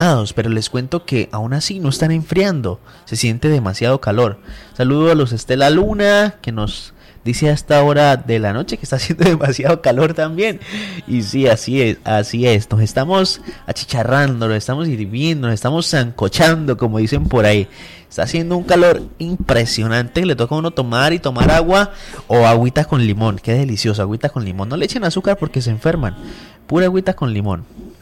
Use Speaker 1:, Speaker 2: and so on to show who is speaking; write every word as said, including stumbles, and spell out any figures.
Speaker 1: calmados, pero les cuento que aún así no están enfriando, se siente demasiado calor. Saludo a los Estela Luna, que nos dice a esta hora de la noche que está haciendo demasiado calor también. Y sí, así es, así es. Nos estamos achicharrando, nos estamos hirviendo, nos estamos sancochando, como dicen por ahí. Está haciendo un calor impresionante. Le toca a uno tomar y tomar agua o agüitas con limón. Qué delicioso, agüitas con limón. No le echen azúcar porque se enferman. Pura agüita con limón.